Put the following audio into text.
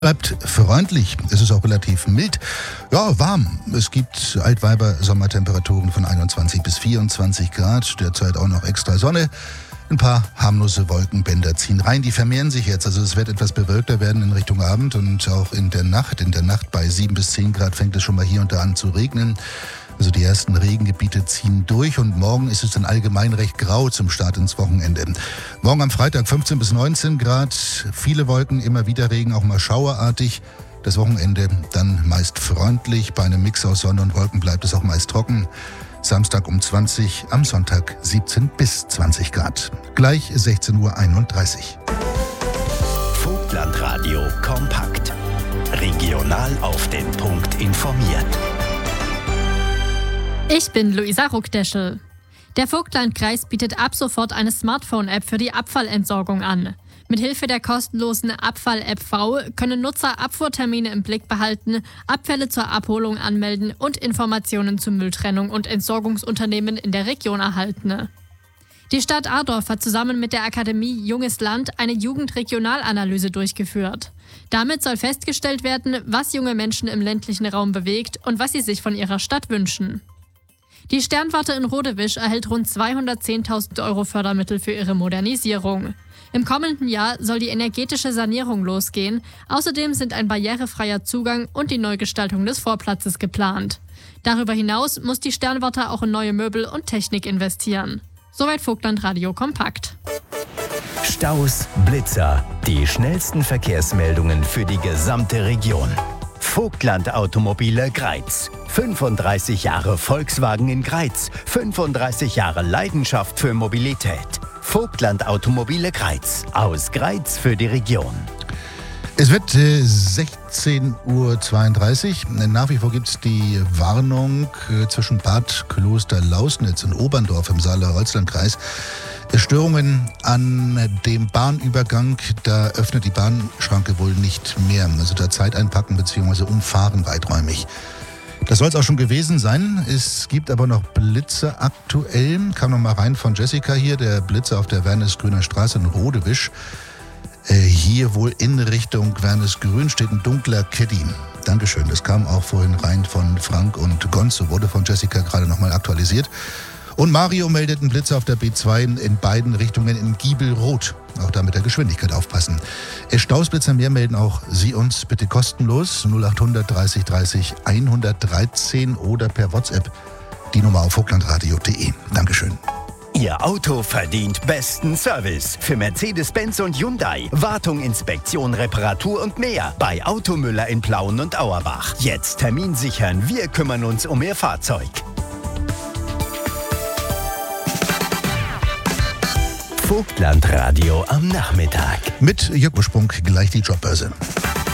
Bleibt freundlich, es ist auch relativ mild, ja warm. Es gibt Altweiber-Sommertemperaturen von 21 bis 24 Grad, derzeit auch noch extra Sonne. Ein paar harmlose Wolkenbänder ziehen rein, die vermehren sich jetzt. Also es wird etwas bewölkter werden in Richtung Abend und auch in der Nacht. In der Nacht bei 7 bis 10 Grad fängt es schon mal hier und da an zu regnen. Also die ersten Regengebiete ziehen durch und morgen ist es dann allgemein recht grau zum Start ins Wochenende. Morgen am Freitag 15 bis 19 Grad, viele Wolken, immer wieder Regen, auch mal schauerartig. Das Wochenende dann meist freundlich, bei einem Mix aus Sonne und Wolken bleibt es auch meist trocken. Samstag um 20, am Sonntag 17 bis 20 Grad. Gleich 16:31 Uhr. Vogtlandradio kompakt. Regional auf den Punkt informiert. Ich bin Luisa Ruckdeschel. Der Vogtlandkreis bietet ab sofort eine Smartphone-App für die Abfallentsorgung an. Mithilfe der kostenlosen Abfall-App V können Nutzer Abfuhrtermine im Blick behalten, Abfälle zur Abholung anmelden und Informationen zu Mülltrennung und Entsorgungsunternehmen in der Region erhalten. Die Stadt Adorf hat zusammen mit der Akademie Junges Land eine Jugendregionalanalyse durchgeführt. Damit soll festgestellt werden, was junge Menschen im ländlichen Raum bewegt und was sie sich von ihrer Stadt wünschen. Die Sternwarte in Rodewisch erhält rund 210.000 € Fördermittel für ihre Modernisierung. Im kommenden Jahr soll die energetische Sanierung losgehen. Außerdem sind ein barrierefreier Zugang und die Neugestaltung des Vorplatzes geplant. Darüber hinaus muss die Sternwarte auch in neue Möbel und Technik investieren. Soweit Vogtlandradio kompakt. Staus, Blitzer, die schnellsten Verkehrsmeldungen für die gesamte Region. Vogtland Automobile Greiz. 35 Jahre Volkswagen in Greiz. 35 Jahre Leidenschaft für Mobilität. Vogtland Automobile Greiz. Aus Greiz für die Region. Es wird 16:32 Uhr. Nach wie vor gibt es die Warnung zwischen Bad Kloster-Lausnitz und Oberndorf im Saale-Holzland-Kreis. Störungen an dem Bahnübergang, da öffnet die Bahnschranke wohl nicht mehr. Also da Zeit einpacken bzw. umfahren weiträumig. Das soll es auch schon gewesen sein. Es gibt aber noch Blitze aktuell. Kam noch mal rein von Jessica hier, der Blitzer auf der Wernesgrüner Straße in Rodewisch. Hier wohl in Richtung Wernesgrün steht ein dunkler Caddy. Dankeschön. Das kam auch vorhin rein von Frank und Gonzo, wurde von Jessica gerade nochmal aktualisiert. Und Mario meldet einen Blitzer auf der B2 in beiden Richtungen in Giebelrot. Auch da mit der Geschwindigkeit aufpassen. Stausblitzer mehr melden auch Sie uns bitte kostenlos 0800 30 30 113 oder per WhatsApp die Nummer auf vogtlandradio.de. Dankeschön. Ihr Auto verdient besten Service. Für Mercedes-Benz und Hyundai. Wartung, Inspektion, Reparatur und mehr. Bei Automüller in Plauen und Auerbach. Jetzt Termin sichern. Wir kümmern uns um Ihr Fahrzeug. Vogtlandradio am Nachmittag. Mit Jörg Ursprung gleich die Jobbörse.